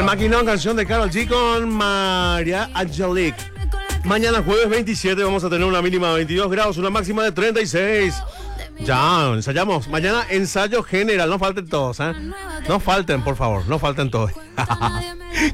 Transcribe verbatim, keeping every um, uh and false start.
El maquinón, canción de Karol G con María Angelique. Mañana jueves veintisiete vamos a tener una mínima de veintidós grados, una máxima de treinta y seis. Ya, ensayamos. Mañana ensayo general, no falten todos, ¿eh? No falten, por favor, no falten todos.